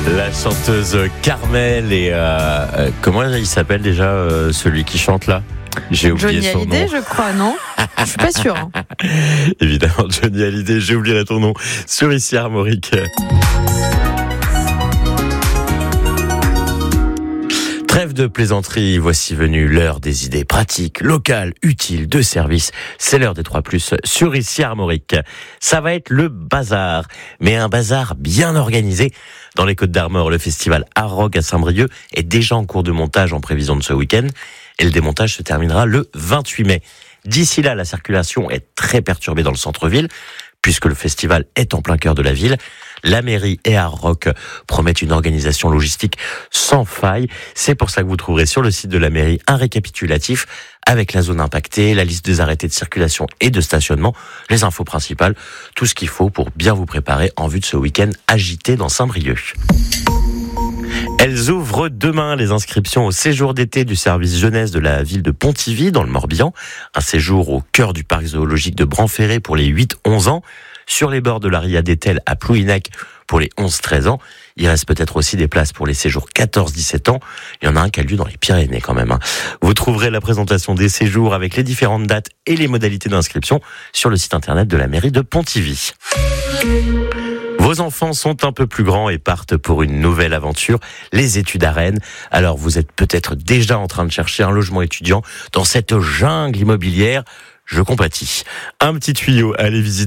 La chanteuse Carmel et comment il s'appelle déjà celui qui chante là? J'ai oublié Johnny son Hallyday, nom. je crois, non? Je suis pas sûre. Hein. Évidemment, Johnny Hallyday, j'ai oublié ton nom. Sur ici Armorique. Trêve de plaisanterie, voici venue l'heure des idées pratiques, locales, utiles, de service. C'est l'heure des 3+, sur ici Armorique. Ça va être le bazar, mais un bazar bien organisé. Dans les Côtes-d'Armor, le festival Art Rock à Saint-Brieuc est déjà en cours de montage en prévision de ce week-end. Et le démontage se terminera le 28 mai. D'ici là, la circulation est très perturbée dans le centre-ville, puisque le festival est en plein cœur de la ville. La mairie et Art Rock promettent une organisation logistique sans faille. C'est pour ça que vous trouverez sur le site de la mairie un récapitulatif avec la zone impactée, la liste des arrêtés de circulation et de stationnement, les infos principales, tout ce qu'il faut pour bien vous préparer en vue de ce week-end agité dans Saint-Brieuc. Elles ouvrent demain les inscriptions au séjour d'été du service jeunesse de la ville de Pontivy, dans le Morbihan. Un séjour au cœur du parc zoologique de Branferré pour les 8-11 ans. Sur les bords de la Ria d'Etel à Plouhinec pour les 11-13 ans. Il reste peut-être aussi des places pour les séjours 14-17 ans. Il y en a un qui a lieu dans les Pyrénées quand même. Vous trouverez la présentation des séjours avec les différentes dates et les modalités d'inscription sur le site internet de la mairie de Pontivy. Vos enfants sont un peu plus grands et partent pour une nouvelle aventure, les études à Rennes. Alors vous êtes peut-être déjà en train de chercher un logement étudiant dans cette jungle immobilière. Je compatis. Un petit tuyau, allez visiter